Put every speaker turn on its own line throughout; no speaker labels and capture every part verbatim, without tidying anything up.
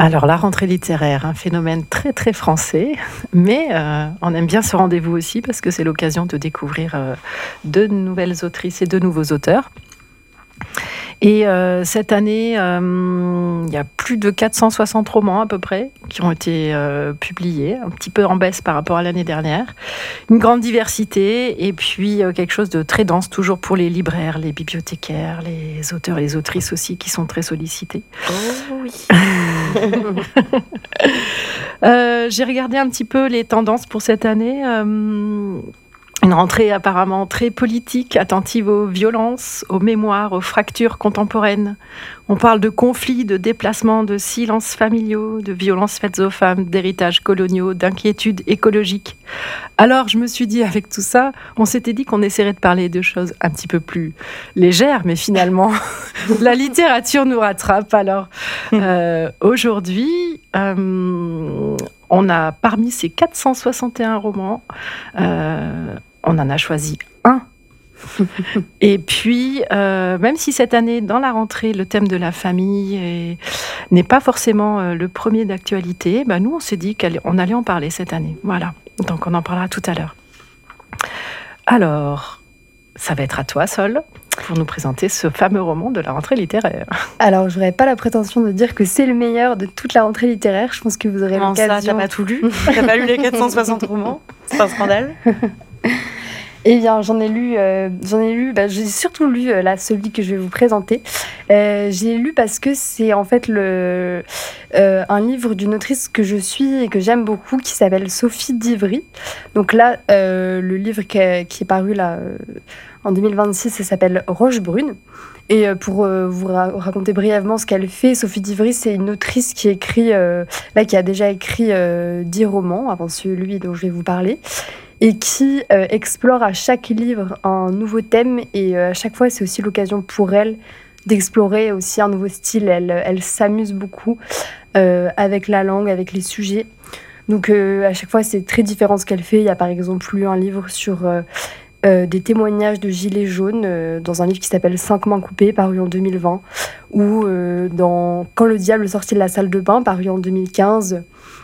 Alors, la rentrée littéraire, un phénomène très très français, mais euh, on aime bien ce rendez-vous aussi parce que c'est l'occasion de découvrir euh, de nouvelles autrices et de nouveaux auteurs. Et euh, cette année, euh, il y a plus de quatre cent soixante romans à peu près qui ont été euh, publiés, un petit peu en baisse par rapport à l'année dernière. Une grande diversité et puis euh, quelque chose de très dense, toujours pour les libraires, les bibliothécaires, les auteurs et les autrices aussi qui sont très sollicités.
Oh oui.
euh, j'ai regardé un petit peu les tendances pour cette année. Euh, Une rentrée apparemment très politique, attentive aux violences, aux mémoires, aux fractures contemporaines. On parle de conflits, de déplacements, de silences familiaux, de violences faites aux femmes, d'héritages coloniaux, d'inquiétudes écologiques. Alors je me suis dit, avec tout ça, on s'était dit qu'on essaierait de parler de choses un petit peu plus légères, mais finalement, la littérature nous rattrape. Alors euh, aujourd'hui, euh, on a parmi ces quatre cent soixante et un romans, euh, on en a choisi un. Et puis, euh, même si cette année, dans la rentrée, le thème de la famille est- n'est pas forcément euh, le premier d'actualité, bah, nous, on s'est dit qu'on allait en parler cette année. Voilà. Donc, on en parlera tout à l'heure. Alors, ça va être à toi, Sol, pour nous présenter ce fameux roman de la rentrée littéraire.
Alors, je n'aurais pas la prétention de dire que c'est le meilleur de toute la rentrée littéraire. Je pense que vous aurez
Comment ça,
l'occasion...
t'as pas tout lu? T'as pas lu les quatre cent soixante romans? C'est pas un scandale?
Eh bien, j'en ai lu, euh, j'en ai lu, bah, j'ai surtout lu euh, là, celui que je vais vous présenter. Euh, j'ai lu parce que c'est en fait le, euh, un livre d'une autrice que je suis et que j'aime beaucoup, qui s'appelle Sophie Divry. Donc là, euh, le livre qui est, qui est paru là, euh, en deux mille vingt-six, ça s'appelle Roche Brune. Et euh, pour euh, vous ra- raconter brièvement ce qu'elle fait, Sophie Divry, c'est une autrice qui écrit, euh, là, qui a déjà écrit euh, dix romans avant celui dont je vais vous parler, et qui euh, explore à chaque livre un nouveau thème. Et euh, à chaque fois, c'est aussi l'occasion pour elle d'explorer aussi un nouveau style. Elle, elle s'amuse beaucoup euh, avec la langue, avec les sujets. Donc euh, à chaque fois, c'est très différent ce qu'elle fait. Il y a par exemple eu un livre sur euh, euh, des témoignages de gilets jaunes euh, dans un livre qui s'appelle Cinq mains coupées, paru en deux mille vingt, ou euh, dans Quand le diable sortit de la salle de bain, paru en deux mille quinze.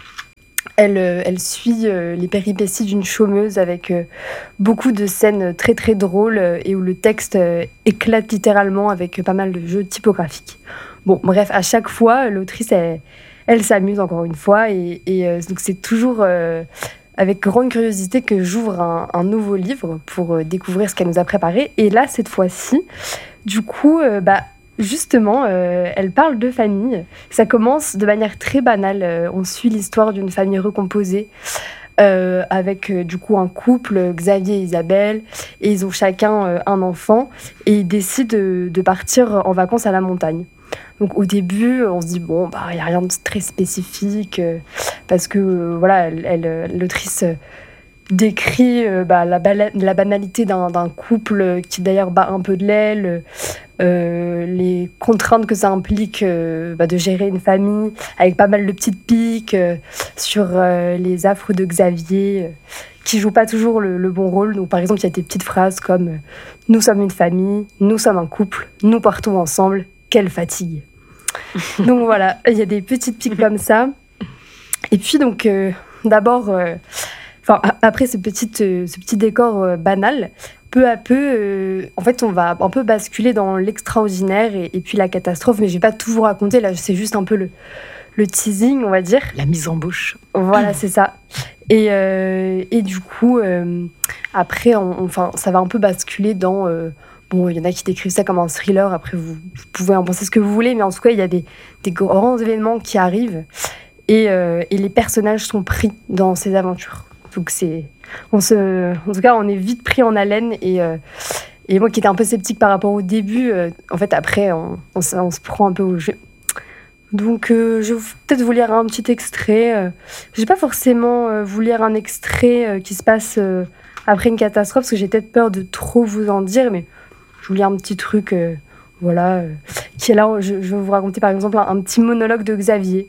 Elle, euh, elle suit euh, les péripéties d'une chômeuse avec euh, beaucoup de scènes très très drôles euh, et où le texte euh, éclate littéralement avec euh, pas mal de jeux typographiques. Bon, bref, à chaque fois, l'autrice, elle, elle s'amuse encore une fois et, et euh, donc c'est toujours euh, avec grande curiosité que j'ouvre un, un nouveau livre pour euh, découvrir ce qu'elle nous a préparé. Et là, cette fois-ci, du coup, euh, bah, justement, euh, elle parle de famille. Ça commence de manière très banale. Euh, on suit l'histoire d'une famille recomposée euh, avec euh, du coup un couple, Xavier et Isabelle, et ils ont chacun euh, un enfant et ils décident de, de partir en vacances à la montagne. Donc au début, on se dit bon, bah il y a rien de très spécifique euh, parce que euh, voilà, elle, elle, l'autrice euh, décrit euh, bah, la, bala- la banalité d'un, d'un couple qui d'ailleurs bat un peu de l'aile, euh, les contraintes que ça implique euh, bah, de gérer une famille avec pas mal de petites piques euh, sur euh, les affres de Xavier euh, qui joue pas toujours le, le bon rôle. Donc par exemple, il y a des petites phrases comme euh, nous sommes une famille, nous sommes un couple, nous partons ensemble, quelle fatigue. Donc voilà, il y a des petites piques comme ça. Et puis donc euh, d'abord euh, Enfin, après ce petit, euh, ce petit décor euh, banal, peu à peu, euh, en fait, on va un peu basculer dans l'extraordinaire et, et puis la catastrophe. Mais je vais pas tout vous raconter, là, c'est juste un peu le, le teasing, on va dire.
La mise en bouche.
Voilà, c'est ça. Et, euh, et du coup, euh, après, on, enfin, ça va un peu basculer dans... euh, bon, il y en a qui décrivent ça comme un thriller. Après, vous, vous pouvez en penser ce que vous voulez. Mais en tout cas, il y a des, des grands événements qui arrivent. Et, euh, et les personnages sont pris dans ces aventures. Donc c'est, on se, en tout cas, on est vite pris en haleine et, euh, et moi qui étais un peu sceptique par rapport au début, euh, en fait après on, on, se, on se prend un peu au jeu. Donc euh, je vais peut-être vous lire un petit extrait. Euh, je vais pas forcément euh, vous lire un extrait euh, qui se passe euh, après une catastrophe parce que j'ai peut-être peur de trop vous en dire, mais je vous lis un petit truc. Euh, Voilà, euh, qui est là. Je, je vais vous raconter par exemple un, un petit monologue de Xavier,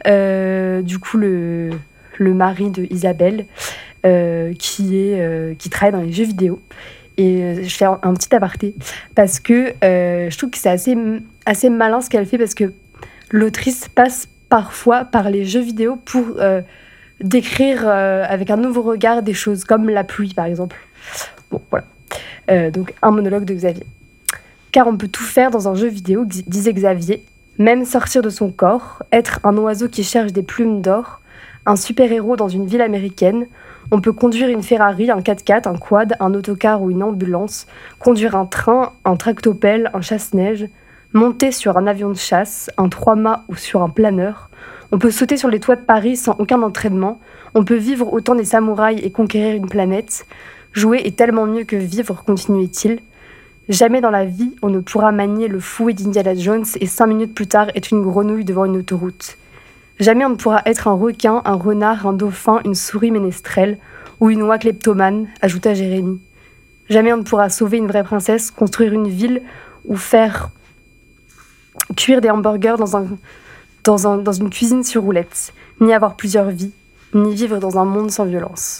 euh, du coup le le mari de Isabelle, euh, qui, est, euh, qui travaille dans les jeux vidéo. Et euh, je fais un, un petit aparté, parce que euh, je trouve que c'est assez, assez malin ce qu'elle fait, parce que l'autrice passe parfois par les jeux vidéo pour euh, décrire euh, avec un nouveau regard des choses comme la pluie par exemple. Bon, voilà. Euh, donc un monologue de Xavier. Car on peut tout faire dans un jeu vidéo, disait Xavier, même sortir de son corps, être un oiseau qui cherche des plumes d'or, un super-héros dans une ville américaine. On peut conduire une Ferrari, un quatre-quatre, un quad, un autocar ou une ambulance, conduire un train, un tractopelle, un chasse-neige, monter sur un avion de chasse, un trois-mâts ou sur un planeur. On peut sauter sur les toits de Paris sans aucun entraînement. On peut vivre au temps des samouraïs et conquérir une planète. Jouer est tellement mieux que vivre, continuait-il. Jamais dans la vie, on ne pourra manier le fouet d'Indiana Jones et cinq minutes plus tard être une grenouille devant une autoroute. Jamais on ne pourra être un requin, un renard, un dauphin, une souris ménestrelle ou une oie kleptomane, ajouta Jérémie. Jamais on ne pourra sauver une vraie princesse, construire une ville ou faire cuire des hamburgers dans, un, dans, un, dans une cuisine sur roulette, ni avoir plusieurs vies, ni vivre dans un monde sans violence.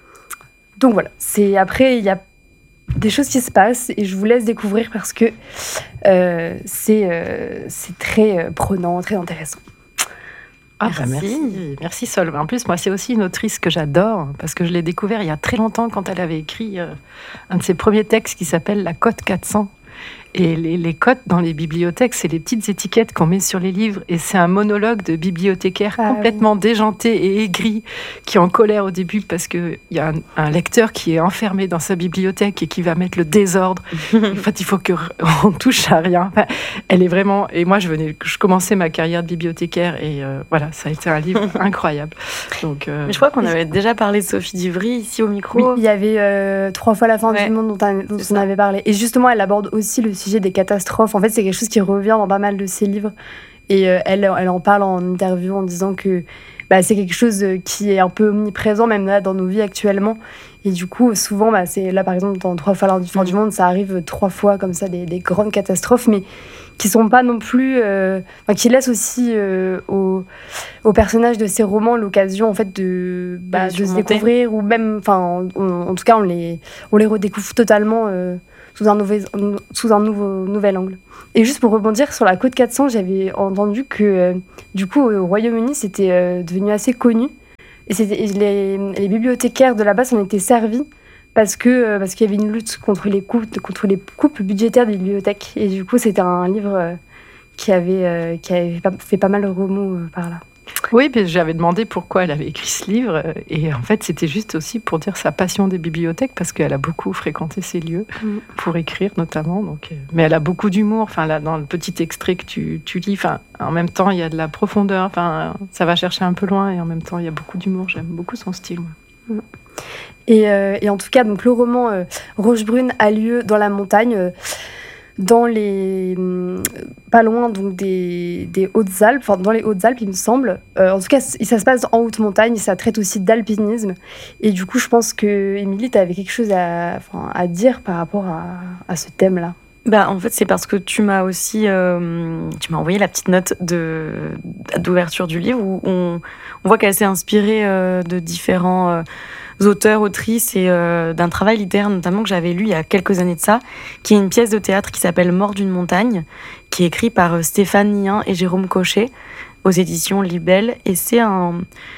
Donc voilà, c'est, après il y a des choses qui se passent et je vous laisse découvrir parce que euh, c'est, euh, c'est très euh, prenant, très intéressant.
Ah bah merci. merci, merci Sol. En plus, moi, c'est aussi une autrice que j'adore parce que je l'ai découvert il y a très longtemps quand elle avait écrit euh, un de ses premiers textes qui s'appelle La Cote quatre cents. Et les, les cotes dans les bibliothèques, c'est les petites étiquettes qu'on met sur les livres. Et c'est un monologue de bibliothécaire ah, complètement oui. déjanté et aigri, qui est en colère au début parce qu'il y a un, un lecteur qui est enfermé dans sa bibliothèque et qui va mettre le désordre. En fait, il faut qu'on touche à rien. Enfin, elle est vraiment... Et moi, je, venais, je commençais ma carrière de bibliothécaire et euh, voilà, ça a été un livre incroyable. Donc, euh...
Mais je crois qu'on avait déjà parlé de Sophie Duvry ici au micro.
Oui, il y avait euh, Trois fois la fin ouais. du monde dont, dont on avait parlé. Et justement, elle aborde aussi le sujet des catastrophes. En fait, c'est quelque chose qui revient dans pas mal de ses livres. Et euh, elle, elle en parle en interview en disant que bah, c'est quelque chose qui est un peu omniprésent, même là, dans nos vies actuellement. Et du coup, souvent, bah, c'est, là, par exemple, dans Trois fois la fin du monde, ça arrive trois fois comme ça, des, des grandes catastrophes, mais qui sont pas non plus... Euh, enfin, qui laissent aussi euh, aux, aux personnages de ces romans l'occasion, en fait, de, bah, de se découvrir, ou même... Enfin, en, en tout cas, on les, on les redécouvre totalement... Euh, sous un, nouvel, sous un nouveau, nouvel angle. Et juste pour rebondir sur la Cote quatre cents, j'avais entendu que euh, du coup au Royaume-Uni c'était euh, devenu assez connu et, c'était, et les, les bibliothécaires de là-bas s'en étaient servis parce, que, euh, parce qu'il y avait une lutte contre les, coupes, contre les coupes budgétaires des bibliothèques et du coup c'était un livre euh, qui, avait, euh, qui avait fait pas mal de remous euh, par là.
Oui, mais j'avais demandé pourquoi elle avait écrit ce livre. Et en fait, c'était juste aussi pour dire sa passion des bibliothèques, parce qu'elle a beaucoup fréquenté ces lieux, mmh. pour écrire notamment. Donc, mais elle a beaucoup d'humour. Enfin, là, dans le petit extrait que tu, tu lis, enfin, en même temps, il y a de la profondeur. Enfin, ça va chercher un peu loin. Et en même temps, il y a beaucoup d'humour. J'aime beaucoup son style. Mmh.
Et, euh, et en tout cas, donc, le roman euh, Rochebrune a lieu dans la montagne. Euh, dans les pas loin donc des, des Hautes-Alpes, enfin dans les Hautes-Alpes il me semble. Euh, en tout cas, ça se passe en haute montagne et ça traite aussi d'alpinisme. Et du coup, je pense que Émilie, tu avais quelque chose à, enfin, à dire par rapport à, à ce thème-là.
Bah, en fait, c'est parce que tu m'as aussi euh, tu m'as envoyé la petite note de, d'ouverture du livre où on, on voit qu'elle s'est inspirée euh, de différents euh, auteurs, autrices et euh, d'un travail littéraire notamment que j'avais lu il y a quelques années de ça, qui est une pièce de théâtre qui s'appelle Mort d'une montagne, qui est écrite par euh, Stéphane Nien et Jérôme Cochet aux éditions Libelle. Et c'est un,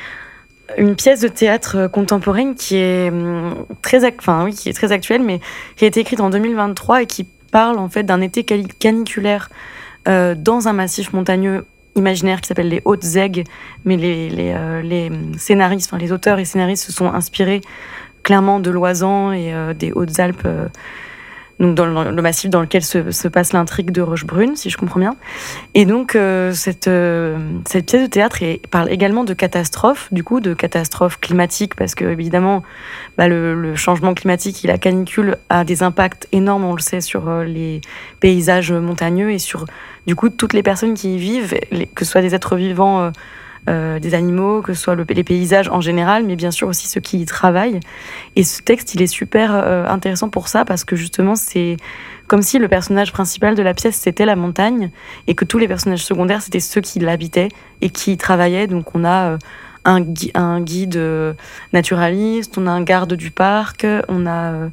une pièce de théâtre contemporaine qui est, hum, très, enfin, oui, qui est très actuelle, mais qui a été écrite en deux mille vingt-trois et qui parle en fait d'un été caniculaire euh, dans un massif montagneux imaginaire qui s'appelle les Hautes-Aigues, mais les, les, euh, les scénaristes, enfin les auteurs et scénaristes se sont inspirés clairement de l'Oisans et euh, des Hautes-Alpes, euh, donc dans le, le massif dans lequel se, se passe l'intrigue de Rochebrune, si je comprends bien. Et donc euh, cette, euh, cette pièce de théâtre est, parle également de catastrophes, du coup de catastrophes climatiques, parce que évidemment bah, le, le changement climatique et la canicule a des impacts énormes, on le sait, sur euh, les paysages montagneux et sur du coup toutes les personnes qui y vivent, les, que ce soit des êtres vivants, euh, euh, des animaux, que ce soit le, les paysages en général, mais bien sûr aussi ceux qui y travaillent. Et ce texte, il est super euh, intéressant pour ça, parce que justement, c'est comme si le personnage principal de la pièce, c'était la montagne, et que tous les personnages secondaires, c'était ceux qui l'habitaient et qui y travaillaient. Donc on a... Euh, Un, gui- un guide naturaliste, on a un garde du parc, on a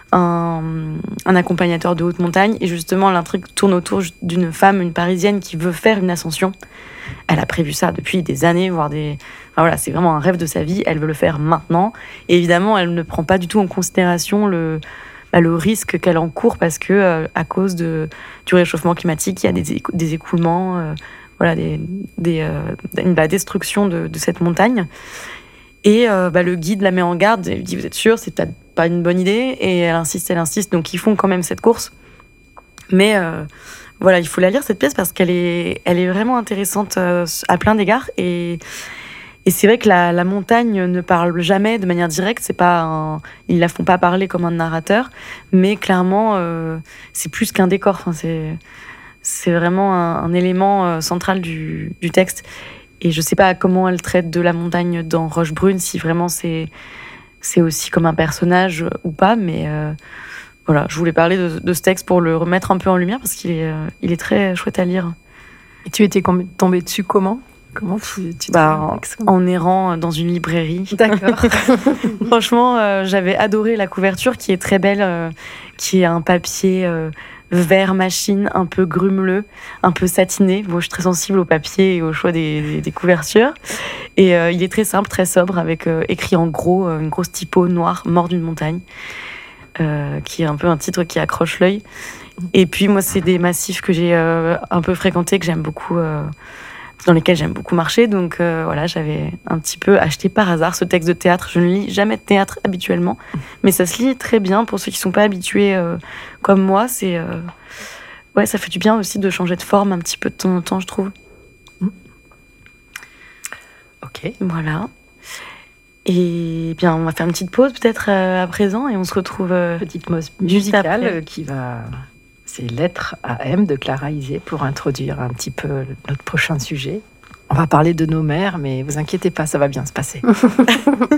un, un accompagnateur de haute montagne. Et justement, l'intrigue tourne autour d'une femme, une Parisienne, qui veut faire une ascension. Elle a prévu ça depuis des années, voire des... Enfin, voilà, c'est vraiment un rêve de sa vie. Elle veut le faire maintenant. Et évidemment, elle ne prend pas du tout en considération le... Bah, le risque qu'elle encourt parce que euh, à cause de, du réchauffement climatique, il y a des, écou- des écoulements, euh, voilà, des, des, euh, une, la destruction de, de cette montagne. Et euh, bah, le guide la met en garde et lui dit « Vous êtes sûr, c'est peut-être pas une bonne idée ?» Et elle insiste, elle insiste. Donc ils font quand même cette course. Mais euh, voilà, il faut la lire cette pièce parce qu'elle est, elle est vraiment intéressante euh, à plein d'égards. Et Et c'est vrai que la, la montagne ne parle jamais de manière directe. C'est pas un, ils la font pas parler comme un narrateur, mais clairement, euh, c'est plus qu'un décor. Enfin, c'est, c'est vraiment un, un élément euh, central du, du texte. Et je sais pas comment elle traite de la montagne dans Rochebrune, si vraiment c'est, c'est aussi comme un personnage ou pas. Mais euh, voilà, je voulais parler de, de ce texte pour le remettre un peu en lumière parce qu'il est, euh, il est très chouette à lire.
Et tu étais tombée dessus comment ? Comment tu, tu
bah, en, en errant dans une librairie.
D'accord.
Franchement, euh, j'avais adoré la couverture qui est très belle, euh, qui est un papier euh, vert machine, un peu grumeleux, un peu satiné. Bon, je suis très sensible au papier et au choix des, des, des couvertures. Et euh, il est très simple, très sobre, avec euh, écrit en gros, euh, une grosse typo noire, Mort d'une montagne, euh, qui est un peu un titre qui accroche l'œil. Et puis moi, c'est des massifs que j'ai euh, un peu fréquentés, que j'aime beaucoup... Euh, dans lesquels j'aime beaucoup marcher. Donc euh, voilà, j'avais un petit peu acheté par hasard ce texte de théâtre. Je ne lis jamais de théâtre habituellement, mais ça se lit très bien pour ceux qui ne sont pas habitués euh, comme moi. C'est, euh... ouais, ça fait du bien aussi de changer de forme un petit peu de temps en temps, je trouve.
Ok.
Voilà. Et bien, on va faire une petite pause peut-être euh, à présent et on se retrouve... Euh,
petite pause musicale euh, qui va... C'est Lettre à M de Clara Isé pour introduire un petit peu notre prochain sujet. On va parler de nos mères, mais vous inquiétez pas, ça va bien se passer.